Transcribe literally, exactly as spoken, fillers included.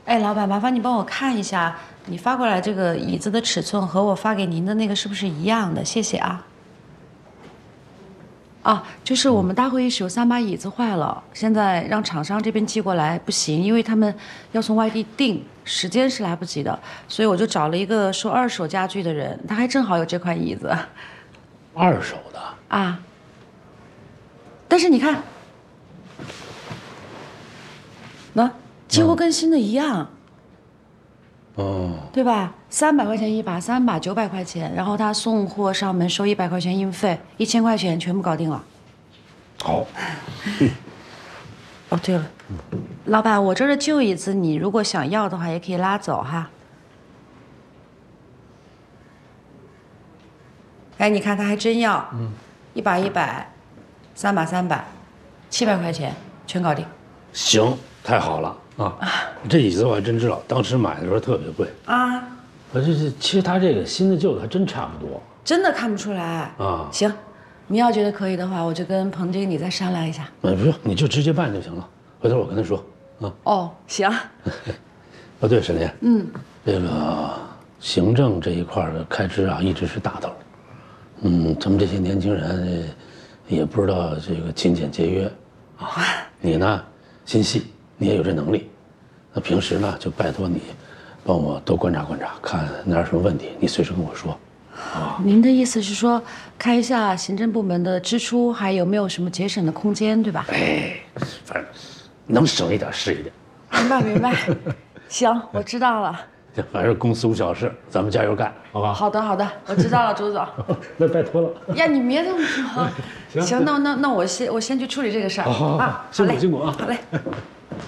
哎，老板，麻烦你帮我看一下，你发过来这个椅子的尺寸和我发给您的那个是不是一样的？谢谢啊。啊，就是我们大会议室有三把椅子坏了，现在让厂商这边寄过来不行，因为他们要从外地订，时间是来不及的，所以我就找了一个收二手家具的人，他还正好有这块椅子。 二手的啊。但是你看，那几乎跟新的一样。 哦， 对吧？三百块钱一把，三把九百块钱，然后他送货上门收一百块钱运费，一千块钱全部搞定了。 好。 哦，对了，老板，我这儿的旧椅子，你如果想要的话，也可以拉走哈。哎，你看他还真要，嗯，一把一百，三把三百，七百块钱全搞定。 行，太好了啊！这椅子我还真知道，当时买的时候特别贵啊。 我这这其实它这个新的旧的还真差不多， 真的看不出来啊。行，你要觉得可以的话，我就跟彭经理再商量一下。 哎，不用，你就直接办就行了。回头我跟他说啊。 哦，行。 哦，对，沈林， 嗯， 这个行政这一块的开支啊，一直是大头。嗯，咱们这些年轻人也不知道这个勤俭节约啊。你呢，心细，你也有这能力。那平时呢，就拜托你，帮我多观察观察，看哪有什么问题，你随时跟我说。啊， 您的意思是说，看一下行政部门的支出，还有没有什么节省的空间，对吧？ 哎，反正能省一点是一点。 明白明白，行，我知道了。 行，反正公司无小事，咱们加油干，好吧？ 好的好的，我知道了，周总。 那拜托了。 呀，你别这么说。行，行，那那那我先我先去处理这个事儿。 好好好，辛苦辛苦啊。 好嘞。